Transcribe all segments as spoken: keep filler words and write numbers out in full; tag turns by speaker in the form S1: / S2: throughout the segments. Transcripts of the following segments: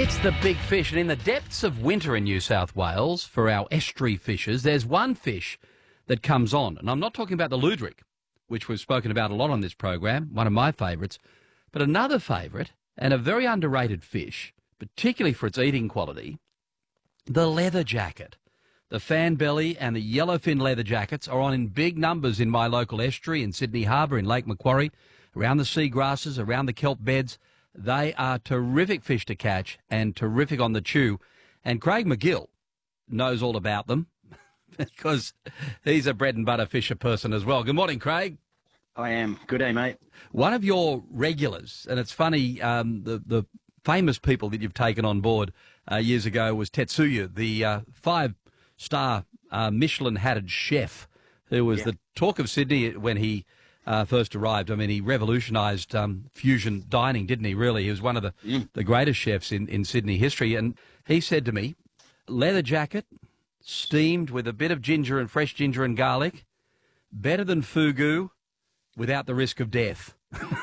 S1: It's the big fish, and in the depths of winter in New South Wales, for our estuary fishers, there's one fish that comes on. And I'm not talking about the luderick, which we've spoken about a lot on this program, one of my favourites, but another favourite and a very underrated fish, particularly for its eating quality, the leather jacket. The fan belly and the yellowfin leather jackets are on in big numbers in my local estuary, in Sydney Harbour, in Lake Macquarie, around the seagrasses, around the kelp beds. They are terrific fish to catch and terrific on the chew. And Craig McGill knows all about them because he's a bread and butter fisher person as well. Good morning, Craig.
S2: I am. Good day, mate.
S1: One of your regulars, and it's funny, um, the, the famous people that you've taken on board uh, years ago was Tetsuya, the uh, five-star uh, Michelin-hatted chef who was yeah. the talk of Sydney when he Uh, first arrived. I mean, he revolutionised um, fusion dining, didn't he, really? He was one of the, mm. the greatest chefs in, in Sydney history. And he said to me, leather jacket, steamed with a bit of ginger and fresh ginger and garlic, better than fugu without the risk of death,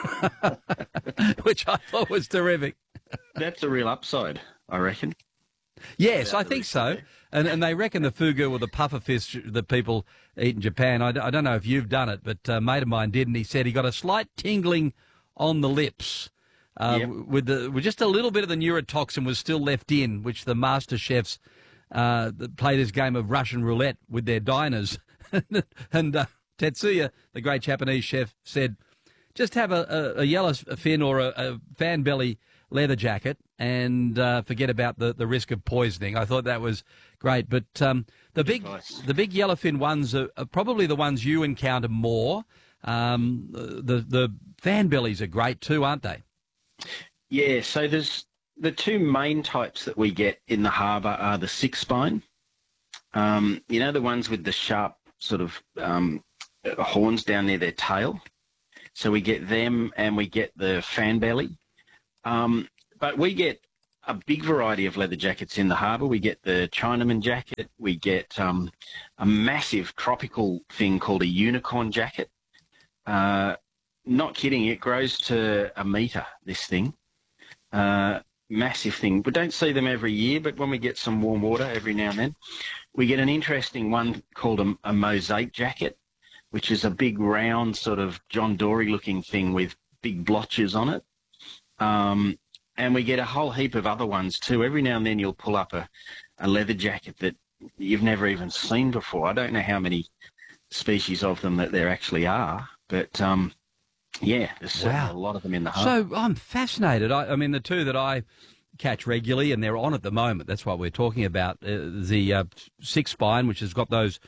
S1: which I thought was terrific.
S2: That's a real upside, I reckon.
S1: Yes, I think so. And and they reckon the fugu or the puffer fish that people eat in Japan, I, I don't know if you've done it, but a mate of mine did, and he said he got a slight tingling on the lips uh, yep. with the with just a little bit of the neurotoxin was still left in, which the master chefs uh, that play this game of Russian roulette with their diners. and uh, Tetsuya, the great Japanese chef, said, just have a, a, a yellow fin or a, a fan belly leather jacket and uh, forget about the, the risk of poisoning. I thought that was great. But um, the big
S2: advice.
S1: the big yellowfin ones are, are probably the ones you encounter more. Um, the the fan bellies are great too, aren't they?
S2: Yeah, so there's the two main types that we get in the harbour are the six spine. Um, you know, the ones with the sharp sort of um, horns down near their tail. So we get them and we get the fan belly. Um, but we get a big variety of leather jackets in the harbour. We get the Chinaman jacket. We get um, a massive tropical thing called a unicorn jacket. Uh, not kidding, it grows to a metre, this thing. Uh, massive thing. We don't see them every year, but when we get some warm water every now and then, we get an interesting one called a, a mosaic jacket, which is a big round sort of John Dory-looking thing with big blotches on it. Um, and we get a whole heap of other ones too. Every now and then you'll pull up a, a leather jacket that you've never even seen before. I don't know how many species of them that there actually are, but um, yeah, there's
S1: wow.
S2: a lot of them in the harbour.
S1: So I'm fascinated. I, I mean, the two that I catch regularly, and they're on at the moment, that's what we're talking about, uh, the uh, six spine, which has got those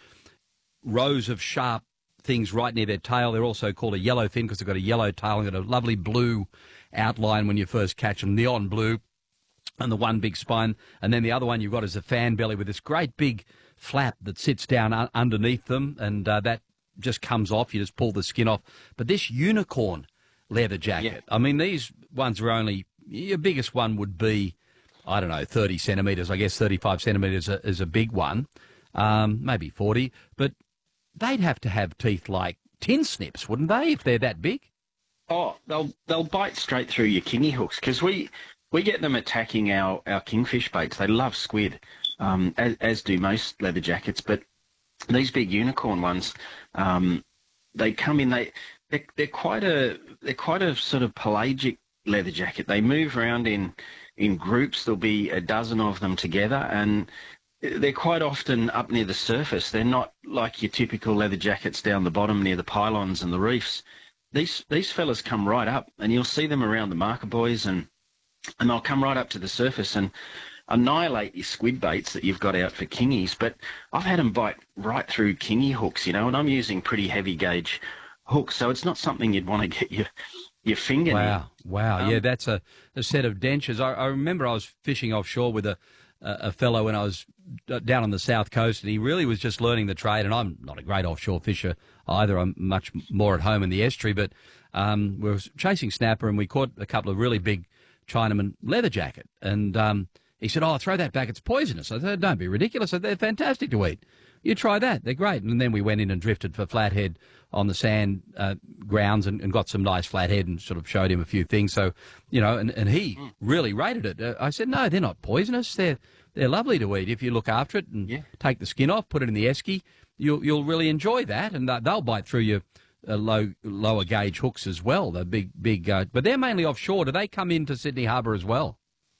S1: rows of sharp things right near their tail. They're also called a yellowfin because they've got a yellow tail and got a lovely blue outline when you first catch them, neon blue, and the one big spine. And then the other one you've got is a fan belly with this great big flap that sits down un- underneath them, and uh, that just comes off. You just pull the skin off. But this unicorn leather jacket, yeah. I mean, these ones are only, your biggest one would be, I don't know, thirty centimetres. I guess thirty-five centimetres is a, is a big one, um, maybe forty. But they'd have to have teeth like tin snips, wouldn't they, if they're that big?
S2: Oh, they'll they'll bite straight through your kingy hooks because we we get them attacking our, our kingfish baits. They love squid, um, as, as do most leather jackets. But these big unicorn ones, um, they come in. They they're, they're quite a they're quite a sort of pelagic leather jacket. They move around in in groups. There'll be a dozen of them together, and they're quite often up near the surface. They're not like your typical leather jackets down the bottom near the pylons and the reefs. These these fellas come right up, and you'll see them around the marker buoys, and and they'll come right up to the surface and annihilate your squid baits that you've got out for kingies. But I've had them bite right through kingy hooks, you know, and I'm using pretty heavy gauge hooks, so it's not something you'd want to get your your finger
S1: wow.
S2: near.
S1: Wow, wow, um, yeah, that's a, a set of dentures. I, I remember I was fishing offshore with a a fellow when I was down on the south coast, and he really was just learning the trade. And I'm not a great offshore fisher either. I'm much more at home in the estuary. But um, we were chasing snapper, and we caught a couple of really big Chinaman leather jacket. And um, he said, "Oh, throw that back. It's poisonous." I said, "Don't be ridiculous. They're fantastic to eat." you try that. They're great. And then we went in and drifted for flathead on the sand uh, grounds and, and got some nice flathead and sort of showed him a few things. So, you know, and, and he mm. really rated it. Uh, I said, no, they're not poisonous. They're they're lovely to eat if you look after it and yeah. take the skin off, put it in the esky. You'll you'll really enjoy that, and they'll bite through your uh, low lower gauge hooks as well. The big big, uh, but they're mainly offshore. Do they come into Sydney Harbour as well?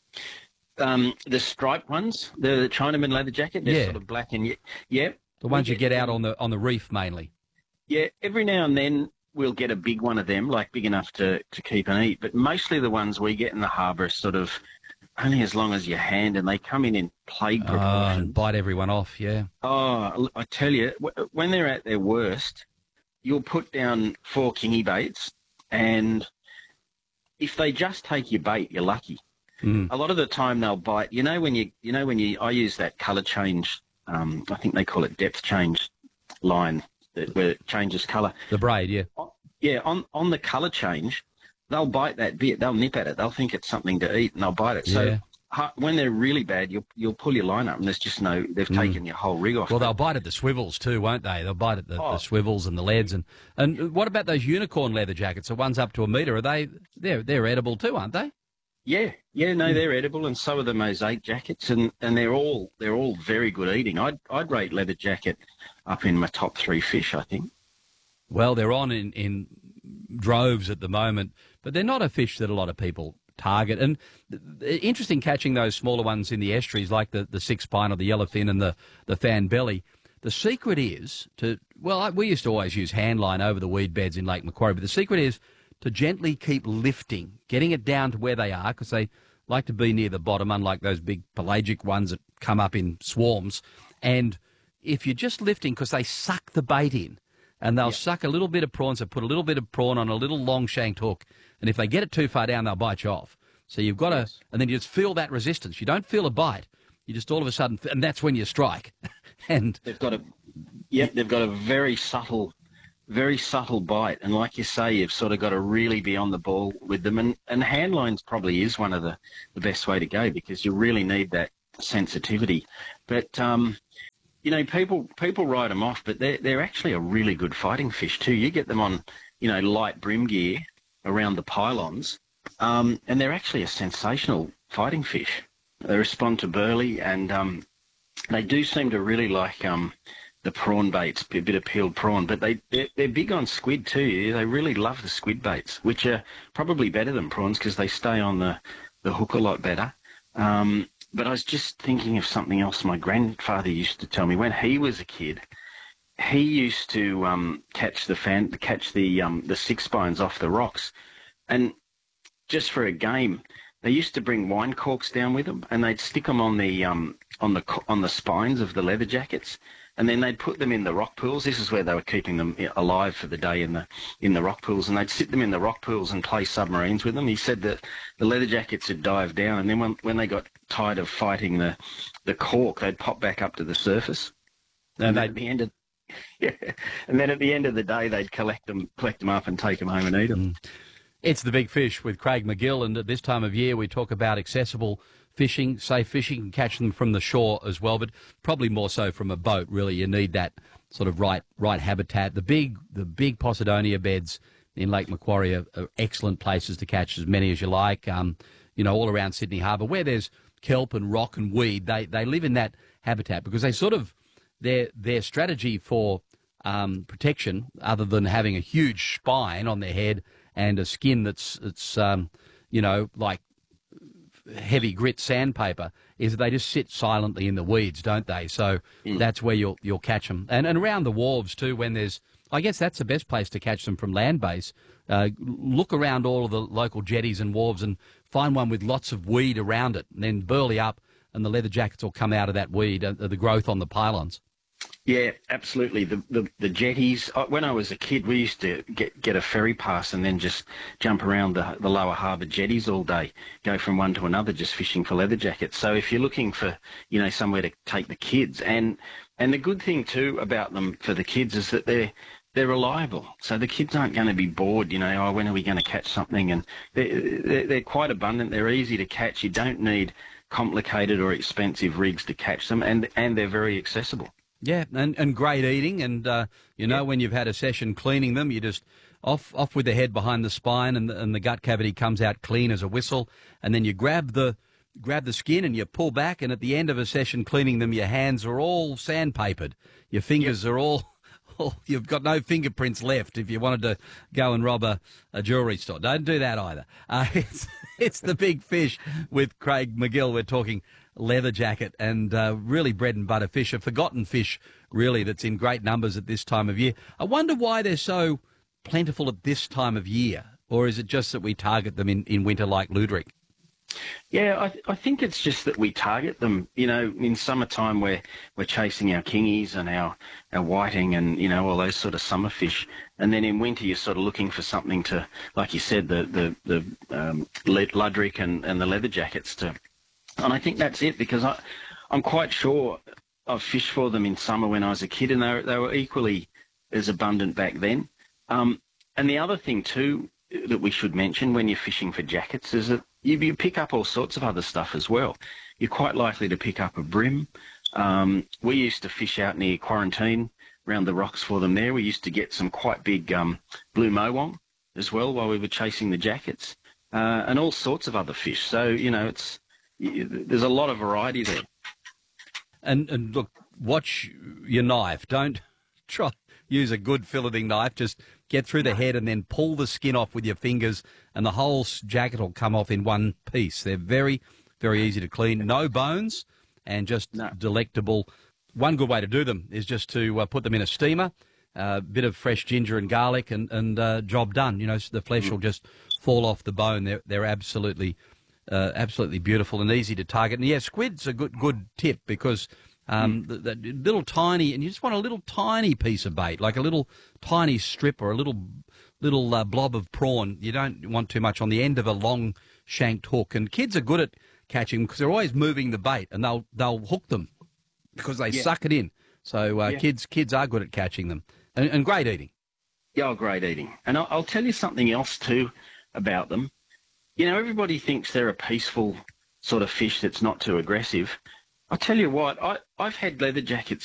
S2: Um, the striped ones, the Chinaman leather jacket, they're
S1: yeah.
S2: sort of black and yeah,
S1: the ones you get out on the on the reef mainly.
S2: Yeah, every now and then we'll get a big one of them, like big enough to, to keep and eat. But mostly the ones we get in the harbour are sort of only as long as your hand, and they come in in plague proportions.
S1: Oh, and bite everyone off, yeah.
S2: Oh, I tell you, when they're at their worst, you'll put down four kingy baits, and if they just take your bait, you're lucky. Mm. A lot of the time they'll bite. You know when you, you know when you, I use that colour change. Um, I think they call it depth change line. Where it changes colour.
S1: The braid, yeah.
S2: Yeah, on, on the colour change, they'll bite that bit. They'll nip at it. They'll think it's something to eat, and they'll bite it.
S1: Yeah.
S2: So when they're really bad, you'll you'll pull your line up, and there's just no. They've mm. taken your whole rig off.
S1: Well, they'll bite at the swivels too, won't they? They'll bite at the, oh. the swivels and the leads. And and what about those unicorn leather jackets? The ones up to a metre. Are they? They're they're edible too, aren't they?
S2: Yeah, yeah, no, they're edible, and so are the mosaic jackets, and, and they're all they're all very good eating. I'd I'd rate leather jacket up in my top three fish, I think.
S1: Well, they're on in, in droves at the moment, but they're not a fish that a lot of people target. And interesting catching those smaller ones in the estuaries, like the, the six pine or the yellowfin and the, the fan belly. The secret is to, well, we used to always use handline over the weed beds in Lake Macquarie, but the secret is to gently keep lifting, getting it down to where they are, because they like to be near the bottom, unlike those big pelagic ones that come up in swarms. And if you're just lifting, because they suck the bait in, and they'll yep. suck a little bit of prawn, so put a little bit of prawn on a little long-shanked hook, and if they get it too far down, they'll bite you off. So you've got yes. to, and then you just feel that resistance. You don't feel a bite. You just all of a sudden, and that's when you strike. and
S2: They've got a, yep, they've got a very subtle, very subtle bite, and like you say, you've sort of got to really be on the ball with them, and, and hand lines probably is one of the, the best way to go, because you really need that sensitivity. But, um, you know, people people write them off, but they're, they're actually a really good fighting fish too. You get them on, you know, light brim gear around the pylons, um, and they're actually a sensational fighting fish. They respond to burley, and um, they do seem to really like um, the prawn baits, a bit of peeled prawn, but they, they're, they're big on squid too. They really love the squid baits, which are probably better than prawns because they stay on the, the hook a lot better. Um, But I was just thinking of something else my grandfather used to tell me. When he was a kid, he used to um, catch the fan, catch the um, the six spines off the rocks, and just for a game, they used to bring wine corks down with them, and they'd stick them on the um, on the on the spines of the leather jackets, and then they'd put them in the rock pools. This is where they were keeping them alive for the day in the in the rock pools, and they'd sit them in the rock pools and play submarines with them. He said that the leather jackets would dive down, and then when when they got tired of fighting the the cork, they'd pop back up to the surface, and at the end of yeah, and then at the end of the day, they'd collect them collect them up and take them home and eat them.
S1: Mm. It's The Big Fish with Craig McGill, and at this time of year we talk about accessible fishing, safe fishing, and catch them from the shore as well, but probably more so from a boat. Really, you need that sort of right right habitat. The big the big Posidonia beds in Lake Macquarie are, are excellent places to catch as many as you like. Um, you know, all around Sydney Harbour, where there's kelp and rock and weed, they they live in that habitat because they sort of their their strategy for um, protection, other than having a huge spine on their head and a skin that's it's um, you know like heavy grit sandpaper, is that they just sit silently in the weeds, don't they? So mm. that's where you'll you'll catch them, and and around the wharves too. When there's, I guess that's the best place to catch them from land base. Uh, look around all of the local jetties and wharves and find one with lots of weed around it, and then burley up, and the leather jackets will come out of that weed, uh, the growth on the pylons.
S2: Yeah, absolutely. The, the the jetties. When I was a kid, we used to get get a ferry pass and then just jump around the the lower harbour jetties all day, go from one to another, just fishing for leather jackets. So if you're looking for, you know, somewhere to take the kids, and and the good thing too about them for the kids is that they're they're reliable. So the kids aren't going to be bored, you know, oh, when are we going to catch something? And they're, they're quite abundant. They're easy to catch. You don't need complicated or expensive rigs to catch them, and, and they're very accessible.
S1: Yeah, and, and great eating. And, uh, you know,
S2: Yeah.
S1: when you've had a session cleaning them, you just off off with the head behind the spine and the, and the gut cavity comes out clean as a whistle. And then you grab the grab the skin and you pull back. And at the end of a session cleaning them, your hands are all sandpapered. Your fingers are all, all, you've got no fingerprints left if you wanted to go and rob a, a jewellery store. Don't do that either. Uh, it's, it's the big fish with Craig Magill. We're talking leather jacket and uh, really bread and butter fish, a forgotten fish really that's in great numbers at this time of year. I wonder why they're so plentiful at this time of year, or is it just that we target them in, in winter like Ludwig?
S2: Yeah, I, th- I think it's just that we target them. You know, in summertime we're we're chasing our kingies and our, our whiting and, you know, all those sort of summer fish. And then in winter you're sort of looking for something to, like you said, the the, the um, Ludwig and, and the leather jackets to. And I think that's it, because I, I'm quite sure I've fished for them in summer when I was a kid, and they were, they were equally as abundant back then. Um, and the other thing too that we should mention when you're fishing for jackets is that you, you pick up all sorts of other stuff as well. You're quite likely to pick up a brim. Um, we used to fish out near Quarantine, around the rocks for them there. We used to get some quite big um, blue mowong as well while we were chasing the jackets, uh, and all sorts of other fish. So, you know, it's there's a lot of variety there.
S1: And, and look, watch your knife. Don't try use a good filleting knife. Just get through the head and then pull the skin off with your fingers, and the whole jacket will come off in one piece. They're very, very easy to clean. No bones, and just
S2: No.
S1: delectable. One good way to do them is just to uh, put them in a steamer, a uh, bit of fresh ginger and garlic, and, and uh, job done. You know, so the flesh mm. will just fall off the bone. They're, they're absolutely... Uh, absolutely beautiful and easy to target. And yeah, squid's a good good tip, because um, mm. the, the little tiny, and you just want a little tiny piece of bait, like a little tiny strip or a little little uh, blob of prawn. You don't want too much on the end of a long shanked hook. And kids are good at catching because they're always moving the bait, and they'll they'll hook them because they yeah. suck it in. So uh, yeah. kids kids are good at catching them, and, and great eating.
S2: Yeah, oh, great eating. And I'll, I'll tell you something else too about them. You know, everybody thinks they're a peaceful sort of fish that's not too aggressive. I tell you what, I, I've had leather jackets